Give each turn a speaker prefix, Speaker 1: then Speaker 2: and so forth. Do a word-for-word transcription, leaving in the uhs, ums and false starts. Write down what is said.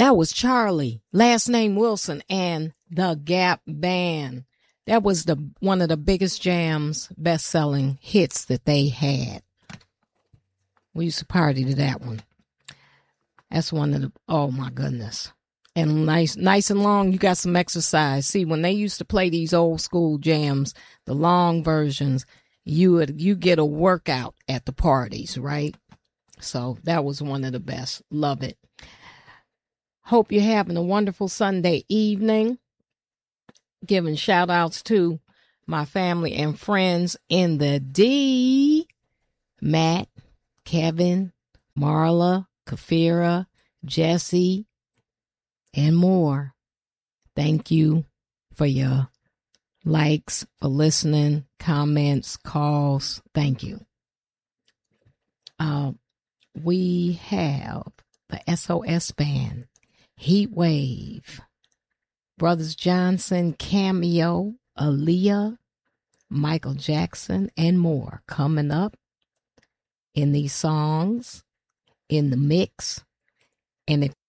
Speaker 1: That was Charlie, last name Wilson, and the Gap Band. That was the one of the biggest jams, best-selling hits that they had. We used to party to that one. That's one of the, oh my goodness. And nice, nice and long, you got some exercise. See, when they used to play these old school jams, the long versions, you would, you get a workout at the parties, right? So that was one of the best. Love it. Hope you're having a wonderful Sunday evening. Giving shout outs to my family and friends in the D. Matt, Kevin, Marla, Kafira, Jesse, and more. Thank you for your likes, for listening, comments, calls. Thank you. Uh, we have the S O S Band, Heat Wave, Brothers Johnson, Cameo, Aaliyah, Michael Jackson, and more coming up in these songs, in the mix. And if